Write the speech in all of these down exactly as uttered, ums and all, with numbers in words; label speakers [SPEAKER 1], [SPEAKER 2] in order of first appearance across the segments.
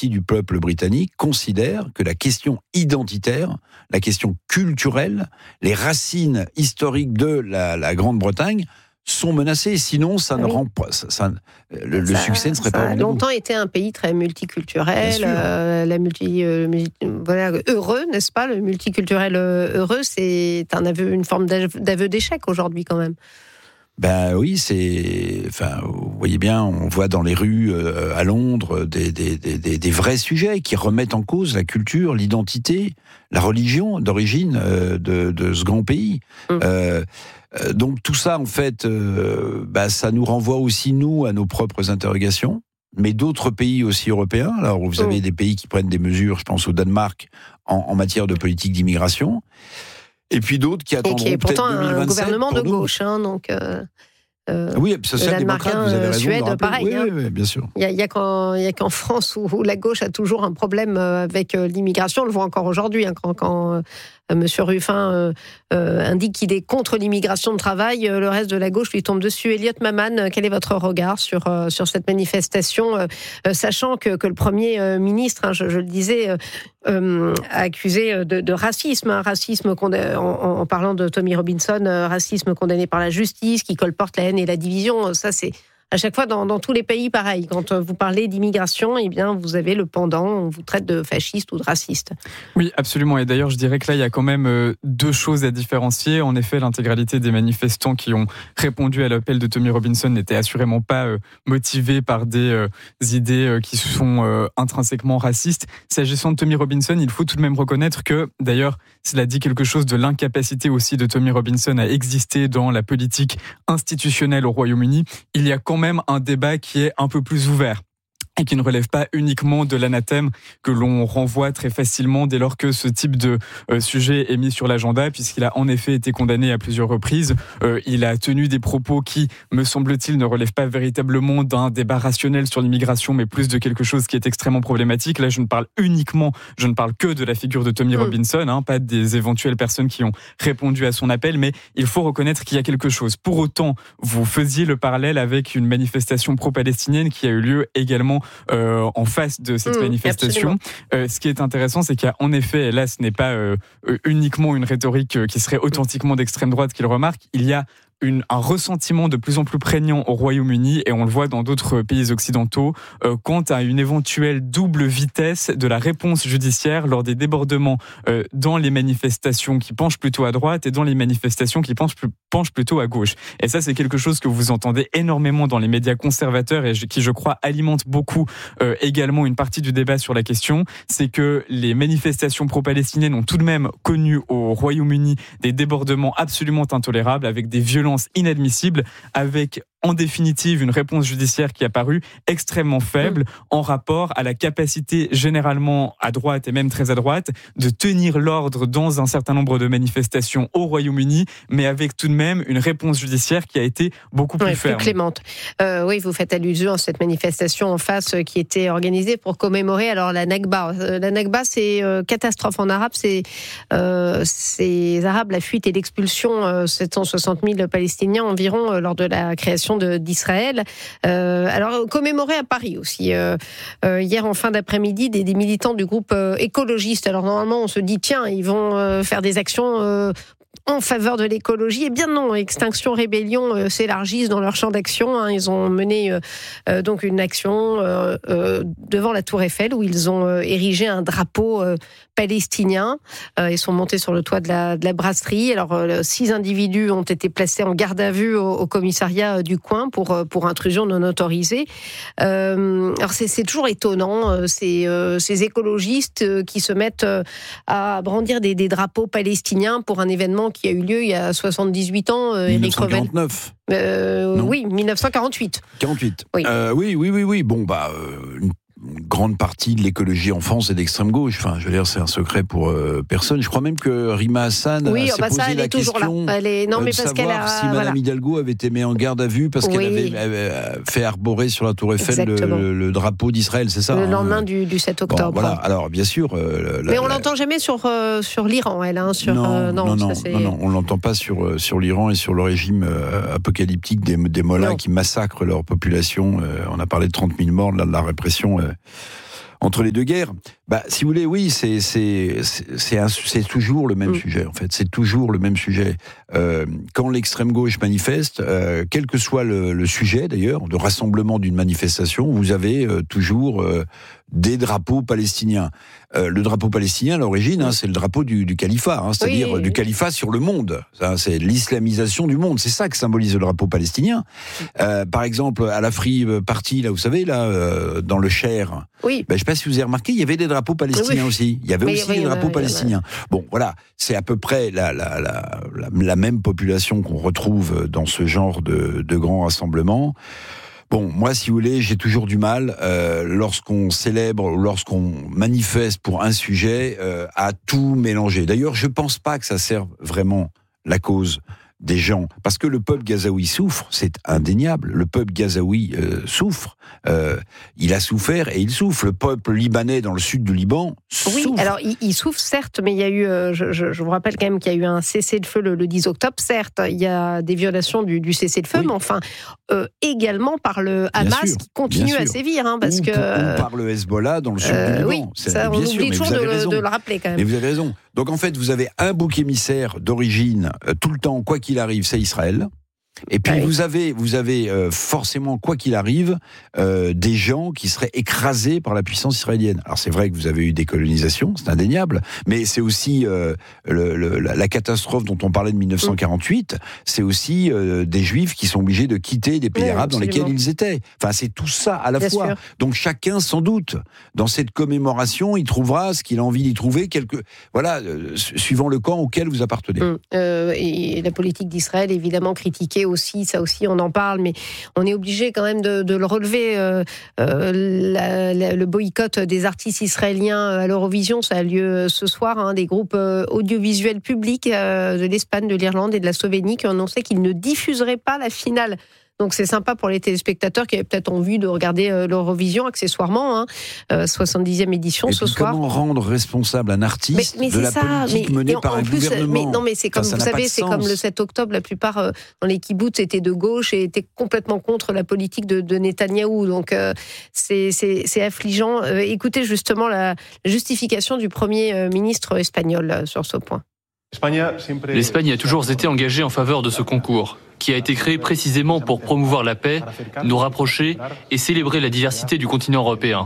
[SPEAKER 1] partie du peuple britannique considère que la question identitaire, la question culturelle, les racines historiques de la, la Grande-Bretagne sont menacées. Sinon, ça oui. ne rend pas. Ça, ça, le, ça, le succès ne serait
[SPEAKER 2] ça
[SPEAKER 1] pas.
[SPEAKER 2] Ça a longtemps été un pays très multiculturel, euh, la multi, euh, voilà, heureux, n'est-ce pas? Le multiculturel heureux, c'est un aveu, une forme d'aveu d'échec aujourd'hui, quand même.
[SPEAKER 1] Ben oui, c'est. Enfin, vous voyez bien, on voit dans les rues euh, à Londres des, des, des, des vrais sujets qui remettent en cause la culture, l'identité, la religion d'origine euh, de, de ce grand pays. Mmh. Euh, euh, donc tout ça, en fait, euh, ben, ça nous renvoie aussi, nous, à nos propres interrogations, mais d'autres pays aussi européens. Alors, vous avez mmh. des pays qui prennent des mesures, je pense au Danemark, en, en matière de politique d'immigration. Et puis d'autres qui attendront peut-être deux mille vingt-sept. Et qui est pourtant un
[SPEAKER 2] gouvernement de
[SPEAKER 1] nous.
[SPEAKER 2] gauche, hein, donc... Euh...
[SPEAKER 1] Euh, oui, social-démocrate, vous avez raison.
[SPEAKER 2] Suède,
[SPEAKER 1] de
[SPEAKER 2] pareil.
[SPEAKER 1] Oui,
[SPEAKER 2] hein.
[SPEAKER 1] oui, oui, bien sûr.
[SPEAKER 2] Il n'y a, a, a qu'en France où, où la gauche a toujours un problème avec l'immigration. On le voit encore aujourd'hui, hein, quand, quand euh, M. Ruffin euh, euh, indique qu'il est contre l'immigration de travail, euh, le reste de la gauche lui tombe dessus. Elliot Maman, quel est votre regard sur, euh, sur cette manifestation, euh, euh, sachant que, que le Premier euh, ministre, hein, je, je le disais, euh, euh, a accusé de, de racisme, hein, racisme condamné, en, en parlant de Tommy Robinson, euh, racisme condamné par la justice, qui colporte la haine et la division. Ça, c'est à chaque fois dans, dans tous les pays pareil. Quand vous parlez d'immigration, eh bien, vous avez le pendant, on vous traite de fasciste ou de raciste.
[SPEAKER 3] Oui, absolument. Et d'ailleurs, je dirais que là, il y a quand même euh, deux choses à différencier. En effet, l'intégralité des manifestants qui ont répondu à l'appel de Tommy Robinson n'étaient assurément pas euh, motivés par des euh, idées euh, qui sont euh, intrinsèquement racistes. S'agissant de Tommy Robinson, il faut tout de même reconnaître que, d'ailleurs, cela dit quelque chose de l'incapacité aussi de Tommy Robinson à exister dans la politique institutionnelle au Royaume-Uni. Il y a quand même un débat qui est un peu plus ouvert et qui ne relève pas uniquement de l'anathème que l'on renvoie très facilement dès lors que ce type de euh, sujet est mis sur l'agenda, puisqu'il a en effet été condamné à plusieurs reprises. Euh, il a tenu des propos qui, me semble-t-il, ne relèvent pas véritablement d'un débat rationnel sur l'immigration, mais plus de quelque chose qui est extrêmement problématique. Là, je ne parle uniquement, je ne parle que de la figure de Tommy mmh. Robinson, hein, pas des éventuelles personnes qui ont répondu à son appel, mais il faut reconnaître qu'il y a quelque chose. Pour autant, vous faisiez le parallèle avec une manifestation pro-palestinienne qui a eu lieu également Euh, en face de cette mmh, manifestation. Euh, ce qui est intéressant, c'est qu'il y a en effet, et là ce n'est pas euh, uniquement une rhétorique qui serait authentiquement d'extrême droite qui le remarque, il y a Une, un ressentiment de plus en plus prégnant au Royaume-Uni, et on le voit dans d'autres pays occidentaux, euh, quant à une éventuelle double vitesse de la réponse judiciaire lors des débordements euh, dans les manifestations qui penchent plutôt à droite et dans les manifestations qui penchent, penchent plutôt à gauche. Et ça, c'est quelque chose que vous entendez énormément dans les médias conservateurs et qui, je crois, alimente beaucoup euh, également une partie du débat sur la question. C'est que les manifestations pro-palestiniennes ont tout de même connu au Royaume-Uni des débordements absolument intolérables avec des violences inadmissible, avec en définitive une réponse judiciaire qui a paru extrêmement faible en rapport à la capacité généralement à droite et même très à droite de tenir l'ordre dans un certain nombre de manifestations au Royaume-Uni, mais avec tout de même une réponse judiciaire qui a été beaucoup plus
[SPEAKER 2] ouais,
[SPEAKER 3] ferme.
[SPEAKER 2] Plus clémente. Euh, oui, vous faites allusion à cette manifestation en face qui était organisée pour commémorer alors la Nakba. Euh, la Nakba, c'est euh, catastrophe en arabe, c'est euh, ces Arabes, la fuite et l'expulsion euh, sept cent soixante mille Palestiniens environ euh, lors de la création De, d'Israël. Euh, alors, commémoré à Paris aussi. Euh, euh, hier, en fin d'après-midi, des, des militants du groupe euh, écologiste. Alors, normalement, on se dit, tiens, ils vont euh, faire des actions euh, en faveur de l'écologie. Eh bien non, Extinction Rébellion euh, s'élargissent dans leur champ d'action. Hein. Ils ont mené euh, euh, donc une action euh, euh, devant la Tour Eiffel où ils ont euh, érigé un drapeau euh, palestinien. Euh, ils sont montés sur le toit de la, de la brasserie. Alors, euh, six individus ont été placés en garde à vue au, au commissariat du coin pour, pour intrusion non autorisée. Euh, alors, c'est, c'est toujours étonnant, euh, ces, euh, ces écologistes euh, qui se mettent euh, à brandir des, des drapeaux palestiniens pour un événement qui a eu lieu il y a soixante-dix-huit ans. Euh,
[SPEAKER 1] dix-neuf cent quarante-neuf.
[SPEAKER 2] Euh, oui, dix-neuf cent quarante-huit.
[SPEAKER 1] quarante-huit.
[SPEAKER 2] Oui.
[SPEAKER 1] Euh, oui, oui, oui, oui. Bon, bah, euh, une grande partie de l'écologie en France est d'extrême gauche. Enfin, je veux dire, c'est un secret pour euh, personne. Je crois même que Rima Hassan
[SPEAKER 2] oui,
[SPEAKER 1] s'est
[SPEAKER 2] bah
[SPEAKER 1] posé
[SPEAKER 2] ça, elle
[SPEAKER 1] la
[SPEAKER 2] est toujours
[SPEAKER 1] question
[SPEAKER 2] là. Elle est... Non,
[SPEAKER 1] euh,
[SPEAKER 2] mais
[SPEAKER 1] de
[SPEAKER 2] parce
[SPEAKER 1] savoir
[SPEAKER 2] qu'elle a...
[SPEAKER 1] si Madame
[SPEAKER 2] voilà.
[SPEAKER 1] Hidalgo avait été mise en garde à vue parce
[SPEAKER 2] oui.
[SPEAKER 1] qu'elle avait, avait fait arborer sur la Tour Eiffel le, le, le drapeau d'Israël, c'est ça?
[SPEAKER 2] Le
[SPEAKER 1] hein
[SPEAKER 2] lendemain du, du sept octobre.
[SPEAKER 1] Bon, voilà. Alors, bien sûr... Euh, la,
[SPEAKER 2] mais on
[SPEAKER 1] la...
[SPEAKER 2] l'entend jamais sur, euh, sur l'Iran, elle. Hein, sur,
[SPEAKER 1] non,
[SPEAKER 2] euh, non,
[SPEAKER 1] non, non,
[SPEAKER 2] ça,
[SPEAKER 1] non, non, on l'entend pas sur, euh, sur l'Iran et sur le régime euh, apocalyptique des, des mollahs qui massacrent leur population. Euh, on a parlé de trente mille morts, là, de la répression... Euh, entre les deux guerres. Bah, si vous voulez, oui, c'est c'est c'est c'est, un, c'est toujours le même mmh. sujet. En fait, c'est toujours le même sujet. Euh, quand l'extrême gauche manifeste, euh, quel que soit le, le sujet d'ailleurs, de rassemblement d'une manifestation, vous avez euh, toujours euh, des drapeaux palestiniens. Euh, le drapeau palestinien, à l'origine, hein, c'est le drapeau du, du califat, hein, c'est-à-dire oui, oui. du califat sur le monde. Ça, c'est l'islamisation du monde. C'est ça que symbolise le drapeau palestinien. Euh, par exemple, à la Free Party, là, vous savez, là, euh, dans le Cher,
[SPEAKER 2] oui.
[SPEAKER 1] ben, je ne sais pas si vous avez remarqué, il y avait des drapeaux palestiniens oui. aussi. Il y avait oui, aussi oui, des drapeaux oui, palestiniens. Oui, bon, voilà, c'est à peu près la, la, la, la, la même population qu'on retrouve dans ce genre de, de grands rassemblements. Bon, moi, si vous voulez, j'ai toujours du mal, euh, lorsqu'on célèbre ou lorsqu'on manifeste pour un sujet, euh, à tout mélanger. D'ailleurs, je pense pas que ça serve vraiment la cause des gens, parce que le peuple gazaoui souffre, c'est indéniable. Le peuple gazaoui euh, souffre, euh, il a souffert et il souffre. Le peuple libanais dans le sud du Liban souffre.
[SPEAKER 2] Oui, alors il, il souffre certes, mais il y a eu, euh, je, je, je vous rappelle quand même qu'il y a eu un cessez-le-feu le, le dix octobre. Certes, il y a des violations du, du cessez-le-feu, oui. mais enfin euh, également par le Hamas sûr, qui continue à sévir, hein, parce
[SPEAKER 1] ou,
[SPEAKER 2] que
[SPEAKER 1] ou par le Hezbollah dans le sud euh, du Liban.
[SPEAKER 2] Oui,
[SPEAKER 1] c'est,
[SPEAKER 2] ça, on
[SPEAKER 1] bien
[SPEAKER 2] oublie
[SPEAKER 1] sûr,
[SPEAKER 2] toujours de, de le rappeler quand même.
[SPEAKER 1] Mais vous avez raison. Donc en fait, vous avez un bouc émissaire d'origine euh, tout le temps, quoi qu'il arrive, c'est Israël. Et puis, oui. vous avez, vous avez euh, forcément, quoi qu'il arrive, euh, des gens qui seraient écrasés par la puissance israélienne. Alors, c'est vrai que vous avez eu des colonisations, c'est indéniable, mais c'est aussi euh, le, le, la, la catastrophe dont on parlait de dix-neuf cent quarante-huit, mmh. c'est aussi euh, des Juifs qui sont obligés de quitter des pays oui, arabes absolument. Dans lesquels ils étaient. Enfin, c'est tout ça à la Bien fois. Sûr. Donc, chacun, sans doute, dans cette commémoration, il trouvera ce qu'il a envie d'y trouver, quelque, voilà, euh, suivant le camp auquel vous appartenez.
[SPEAKER 2] Mmh. Euh, et la politique d'Israël, évidemment, critiquée aussi, ça aussi on en parle, mais on est obligé quand même de, de le relever. Euh, euh, la, la, le boycott des artistes israéliens à l'Eurovision, ça a lieu ce soir. Hein, des groupes euh, audiovisuels publics euh, de l'Espagne, de l'Irlande et de la Slovénie qui ont annoncé qu'ils ne diffuseraient pas la finale. Donc c'est sympa pour les téléspectateurs qui avaient peut-être envie de regarder euh, l'Eurovision accessoirement, hein, euh, soixante-dixième édition
[SPEAKER 1] et
[SPEAKER 2] ce
[SPEAKER 1] puis
[SPEAKER 2] soir.
[SPEAKER 1] Comment rendre responsable un artiste mais, mais de la ça, politique mais, menée par un plus, gouvernement
[SPEAKER 2] mais, Non mais c'est comme, enfin, vous savez, c'est comme le sept octobre, la plupart euh, dans les kibboutz étaient de gauche et étaient complètement contre la politique de, de Netanyahou. Donc euh, c'est, c'est, c'est affligeant. Euh, écoutez justement la, la justification du Premier euh, ministre espagnol euh, sur ce point.
[SPEAKER 4] L'Espagne a toujours été engagée en faveur de ce concours, qui a été créé précisément pour promouvoir la paix, nous rapprocher et célébrer la diversité du continent européen.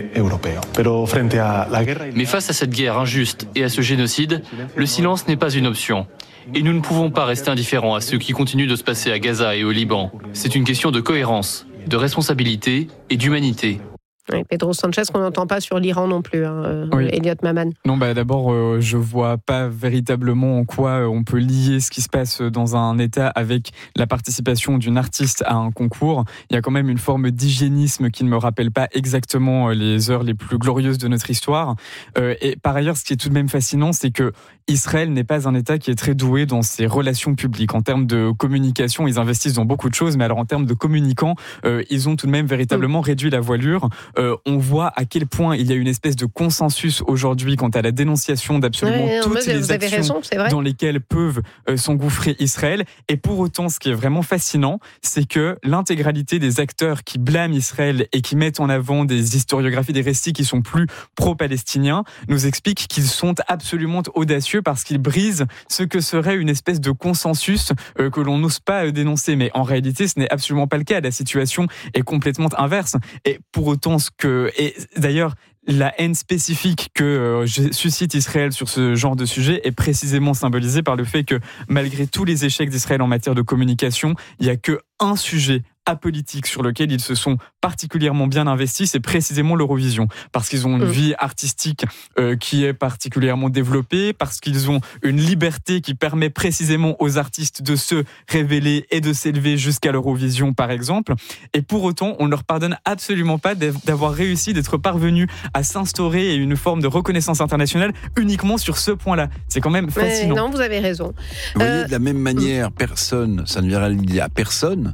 [SPEAKER 4] Mais face à cette guerre injuste et à ce génocide, le silence n'est pas une option. Et nous ne pouvons pas rester indifférents à ce qui continue de se passer à Gaza et au Liban. C'est une question de cohérence, de responsabilité et d'humanité.
[SPEAKER 2] Oui, Pedro Sanchez, qu'on n'entend pas sur l'Iran non plus, hein, euh, oui. Elliot Maman.
[SPEAKER 3] Non, bah d'abord, euh, je vois pas véritablement en quoi on peut lier ce qui se passe dans un État avec la participation d'une artiste à un concours. Il y a quand même une forme d'hygiénisme qui ne me rappelle pas exactement les heures les plus glorieuses de notre histoire. Euh, et par ailleurs, ce qui est tout de même fascinant, c'est que Israël n'est pas un État qui est très doué dans ses relations publiques. En termes de communication, ils investissent dans beaucoup de choses, mais alors en termes de communicants, euh, ils ont tout de même véritablement réduit la voilure. Euh, on voit à quel point il y a une espèce de consensus aujourd'hui quant à la dénonciation d'absolument
[SPEAKER 2] ouais,
[SPEAKER 3] toutes
[SPEAKER 2] non,
[SPEAKER 3] les actions
[SPEAKER 2] raison,
[SPEAKER 3] dans lesquelles peuvent euh, s'engouffrer Israël. Et pour autant, ce qui est vraiment fascinant, c'est que l'intégralité des acteurs qui blâment Israël et qui mettent en avant des historiographies, des récits qui sont plus pro-palestiniens, nous expliquent qu'ils sont absolument audacieux parce qu'ils brisent ce que serait une espèce de consensus euh, que l'on n'ose pas euh, dénoncer. Mais en réalité, ce n'est absolument pas le cas. La situation est complètement inverse. Et pour autant, ce que... Et d'ailleurs, la haine spécifique que euh, suscite Israël sur ce genre de sujet est précisément symbolisée par le fait que, malgré tous les échecs d'Israël en matière de communication, il n'y a que un sujet apolitique sur lequel ils se sont particulièrement bien investis, c'est précisément l'Eurovision. Parce qu'ils ont une mmh. vie artistique euh, qui est particulièrement développée, parce qu'ils ont une liberté qui permet précisément aux artistes de se révéler et de s'élever jusqu'à l'Eurovision, par exemple. Et pour autant, on ne leur pardonne absolument pas d'avoir réussi, d'être parvenus à s'instaurer une forme de reconnaissance internationale uniquement sur ce point-là. C'est quand même fascinant.
[SPEAKER 2] Mais non, vous avez raison.
[SPEAKER 1] Vous euh... voyez, de la même manière, personne, ça ne viendra l'idée à personne,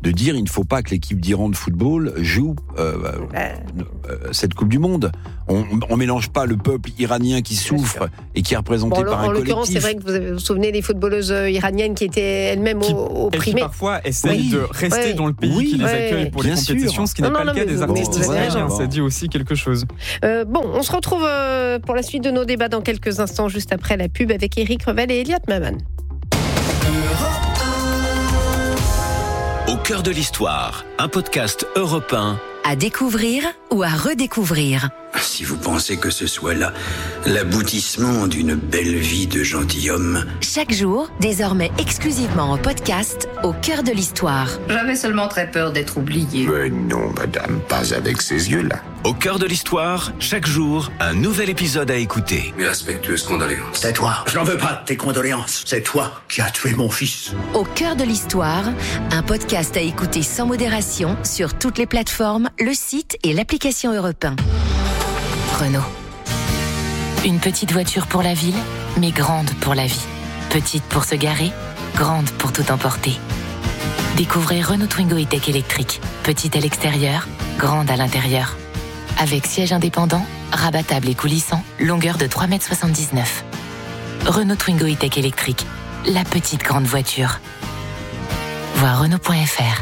[SPEAKER 1] de dire il ne faut pas que l'équipe d'Iran de football joue euh, euh, cette Coupe du Monde. On ne mélange pas le peuple iranien qui souffre et qui est représenté
[SPEAKER 2] bon,
[SPEAKER 1] par un
[SPEAKER 2] collectif. En l'occurrence, c'est vrai que vous avez, vous, vous souvenez des footballeuses iraniennes qui étaient elles-mêmes qui, opprimées.
[SPEAKER 3] Et qui parfois essayent oui, de rester ouais, dans le pays
[SPEAKER 2] oui,
[SPEAKER 3] qui les
[SPEAKER 2] ouais,
[SPEAKER 3] accueille pour les compétitions, sûr. Ce qui n'est non, pas non, le cas des artistes israéliens. Ça dit aussi quelque chose.
[SPEAKER 2] Euh, bon, on se retrouve euh, pour la suite de nos débats dans quelques instants, juste après la pub, avec Éric Revel et Elliott Maman.
[SPEAKER 5] Au cœur de l'histoire, un podcast Europe un.
[SPEAKER 6] À découvrir ou à redécouvrir.
[SPEAKER 7] Si vous pensez que ce soit là l'aboutissement d'une belle vie de gentilhomme.
[SPEAKER 6] Chaque jour, désormais exclusivement en podcast, au cœur de l'histoire.
[SPEAKER 8] J'avais seulement très peur d'être oublié.
[SPEAKER 9] Mais non, madame, pas avec ces yeux-là.
[SPEAKER 5] Au cœur de l'histoire, chaque jour, un nouvel épisode à écouter.
[SPEAKER 7] Mes respectueuses condoléances.
[SPEAKER 10] C'est toi, je n'en veux pas de tes condoléances. C'est toi qui as tué mon fils.
[SPEAKER 6] Au cœur de l'histoire, un podcast à écouter sans modération sur toutes les plateformes, le site et l'application Europe un. Renault. Une petite voiture pour la ville, mais grande pour la vie. Petite pour se garer, grande pour tout emporter. Découvrez Renault Twingo E-Tech électrique. Petite à l'extérieur, grande à l'intérieur. Avec siège indépendant, rabattable et coulissant, longueur de trois mètres soixante-dix-neuf. Renault Twingo E-Tech électrique. La petite grande voiture. Voir Renault point F R.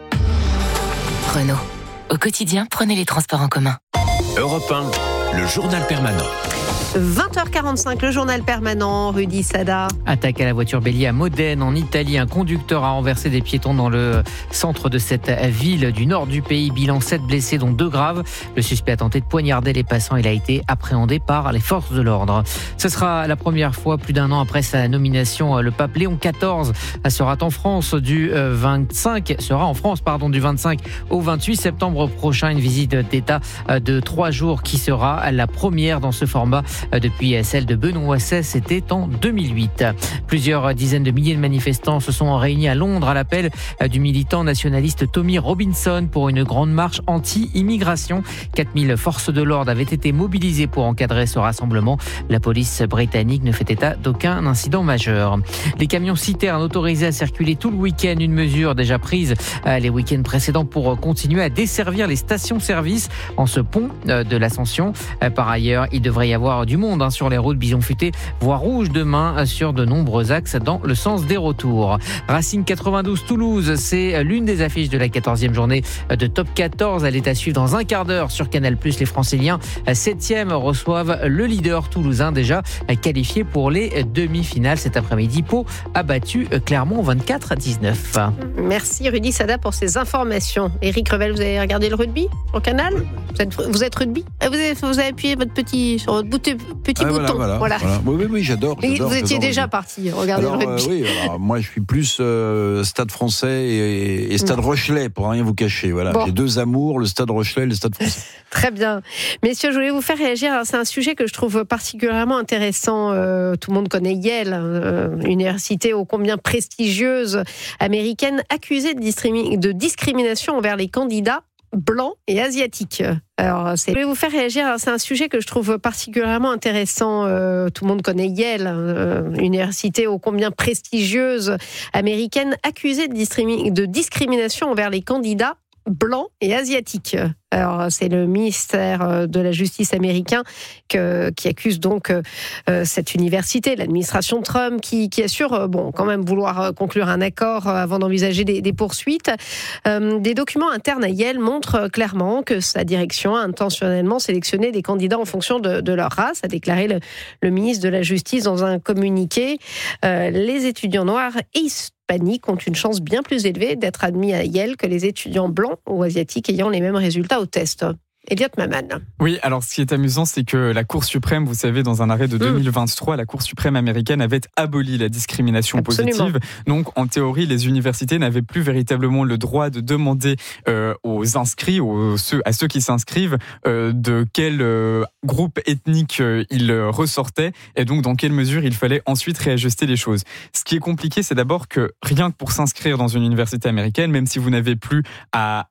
[SPEAKER 6] Renault. Au quotidien, prenez les transports en commun.
[SPEAKER 5] Europe un, le journal permanent.
[SPEAKER 2] vingt heures quarante-cinq, le journal permanent, Rudy Sada.
[SPEAKER 11] Attaque à la voiture bélier à Modène, en Italie. Un conducteur a renversé des piétons dans le centre de cette ville du nord du pays. Bilan sept blessés, dont deux graves. Le suspect a tenté de poignarder les passants. Il a été appréhendé par les forces de l'ordre. Ce sera la première fois, plus d'un an après sa nomination, le pape Léon quatorze sera en France du vingt-cinq, sera en France, pardon, du vingt-cinq au vingt-huit septembre prochain. Une visite d'État de trois jours qui sera la première dans ce format depuis celle de Benoît seize, c'était en deux mille huit. Plusieurs dizaines de milliers de manifestants se sont réunis à Londres à l'appel du militant nationaliste Tommy Robinson pour une grande marche anti-immigration. quatre mille forces de l'ordre avaient été mobilisées pour encadrer ce rassemblement. La police britannique ne fait état d'aucun incident majeur. Les camions citernes autorisés à circuler tout le week-end, une mesure déjà prise les week-ends précédents pour continuer à desservir les stations-service en ce pont de l'Ascension. Par ailleurs, il devrait y avoir du monde hein, sur les routes Bison-Futé, voire rouge demain sur de nombreux axes dans le sens des retours. Racing quatre-vingt-douze Toulouse, c'est l'une des affiches de la quatorzième journée de Top quatorze. Elle est à suivre dans un quart d'heure sur Canal plus. Les Franciliens, septième, reçoivent le leader toulousain déjà qualifié pour les demi-finales cet après-midi. Pau a battu Clermont vingt-quatre à dix-neuf.
[SPEAKER 2] Merci Rudy Sada pour ces informations. Éric Revel, vous avez regardé le rugby au Canal ? Vous êtes, vous êtes rugby ? Vous avez, vous avez appuyé votre petit, sur votre bouton, petit ah, bouton.
[SPEAKER 1] Voilà, voilà, voilà. Oui, oui, oui, j'adore. j'adore
[SPEAKER 2] vous étiez
[SPEAKER 1] j'adore
[SPEAKER 2] déjà
[SPEAKER 1] le
[SPEAKER 2] parti regarder
[SPEAKER 1] alors,
[SPEAKER 2] le rugby.
[SPEAKER 1] Euh, oui, alors, moi je suis plus euh, Stade Français et, et Stade Rochelais, pour rien vous cacher. Voilà. Bon. J'ai deux amours, le Stade Rochelais et le Stade Français.
[SPEAKER 2] Très bien. Messieurs, je voulais vous faire réagir. C'est un sujet que je trouve particulièrement intéressant. Euh, tout le monde connaît Yale, euh, université ô combien prestigieuse américaine, accusée de, discrimi- de discrimination envers les candidats blancs et asiatiques. Alors, c'est... Je vais vous faire réagir. C'est un sujet que je trouve particulièrement intéressant. Euh, tout le monde connaît Yale, euh, université ô combien prestigieuse américaine, accusée de, discrimi- de discrimination envers les candidats blancs et asiatiques. Alors, c'est le ministère de la Justice américain que, qui accuse donc euh, cette université, l'administration Trump, qui, qui assure, euh, bon, quand même vouloir conclure un accord avant d'envisager des, des poursuites. Euh, des documents internes à Yale montrent clairement que sa direction a intentionnellement sélectionné des candidats en fonction de, de leur race, a déclaré le, le ministre de la Justice dans un communiqué. Euh, les étudiants noirs et hispaniques ont une chance bien plus élevée d'être admis à Yale que les étudiants blancs ou asiatiques ayant les mêmes résultats au test. Elliott Maman.
[SPEAKER 3] Oui, alors ce qui est amusant, c'est que la Cour suprême, vous savez, dans un arrêt de deux mille vingt-trois, mmh. la Cour suprême américaine avait aboli la discrimination Absolument. positive. Donc, en théorie, les universités n'avaient plus véritablement le droit de demander euh, aux inscrits, aux, ceux, à ceux qui s'inscrivent, euh, de quel euh, groupe ethnique euh, ils ressortaient et donc dans quelle mesure il fallait ensuite réajuster les choses. Ce qui est compliqué, c'est d'abord que rien que pour s'inscrire dans une université américaine, même si vous n'avez plus à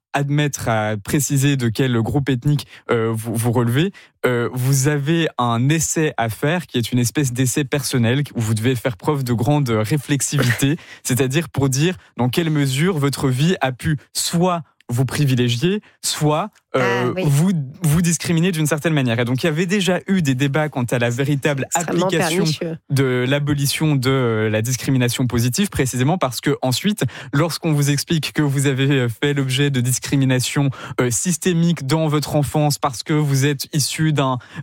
[SPEAKER 3] admettre, à préciser de quel groupe ethnique euh, vous, vous relevez, euh, vous avez un essai à faire qui est une espèce d'essai personnel où vous devez faire preuve de grande réflexivité, c'est-à-dire pour dire dans quelle mesure votre vie a pu soit vous privilégier, soit euh, ah, oui. vous, vous discriminer d'une certaine manière. Et donc, il y avait déjà eu des débats quant à la véritable application pernicieux. de l'abolition de la discrimination positive, précisément parce que ensuite, lorsqu'on vous explique que vous avez fait l'objet de discrimination euh, systémique dans votre enfance parce que vous êtes issu d'un